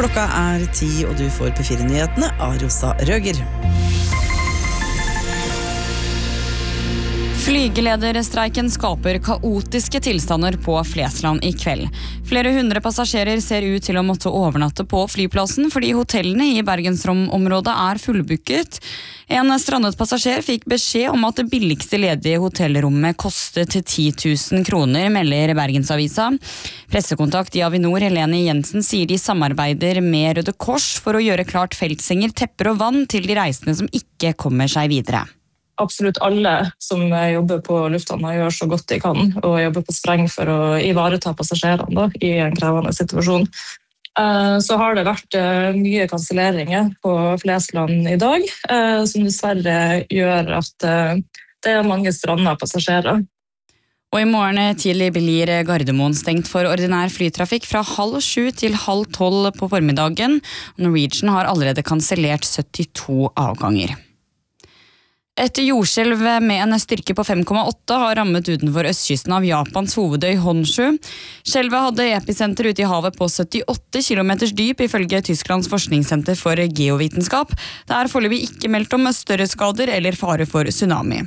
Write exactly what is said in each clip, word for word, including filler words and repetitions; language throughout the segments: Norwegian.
Klokka er ti, og du får P fire-nyhetene av Rosa Røger. Flygelederstreiken skaper kaotiske tilstander på Flesland i kveld. Flere hundre passasjerer ser ut til å måtte overnatte på flyplassen fordi hotellene i Bergensområdet er fullbooket. En strandet passasjer fikk beskjed om at det billigste ledige hotellrommet kostet ti tusen kroner, melder Bergensavisa. Pressekontakt i Avinor, Helene Jensen, sier de samarbeider med Røde Kors for å gjøre klart feltsenger, tepper og vann til de reisende som ikke kommer seg videre. Absolutt alle som jobber på lufthavna gjør så godt de kan, og jobber på spreng for å ivareta passasjerene da, i en krevende situasjon. Så har det vært mye kanselleringer på Flesland i dag, som dessverre gjør at det er mange stranda passasjerer. Og i morgen tidlig blir Gardermoen stengt for ordinær flytrafikk fra halv sju til halv tolv på formiddagen. Norwegian har allerede kansellert syttito avganger. Et jordskjelv med en styrke på fem komma åtte har rammet utenfor østkysten av Japans hovedøy Honshu. Skjelvet hadde episenter ute i havet på syttiåtte kilometers dyp, ifølge Tysklands forskningssenter for geovitenskap. Det er foreløpig ikke meldt om større skader eller fare for tsunami.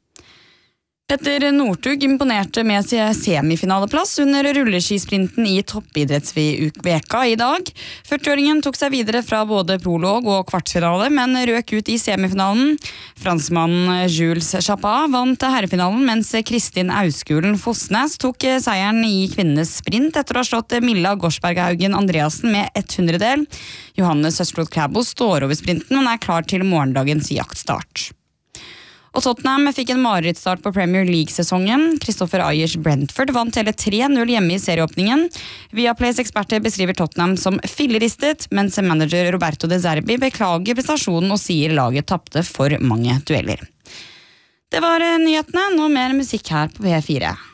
Petter Northug imponerte med semifinaleplass under rulleskisprinten i toppidrettsveka i dag. førtiåringen tok seg videre fra både prolog og kvartfinale, men røk ut i semifinalen. Franskmannen Jules Chapat vant herrefinalen, mens Kristin Auskulen Fossnes tok seieren i kvinnenes sprint etter å ha slått Milla Gorsberghaugen Andreasen med ett hundredel. Johannes Søsflot Klæbo står over sprinten, men er klar til morgendagens jaktstart. Og Tottenham fikk en marerittstart på Premier League-sesongen. Christopher Ayers Brentford vant hele tre null hjemme i serieåpningen. Viaplays eksperter beskriver Tottenham som filleristet, mens manager Roberto De Zerbi beklager prestasjonen og sier laget tapte for mange dueller. Det var nyhetene, nå mer musikk her på P fire.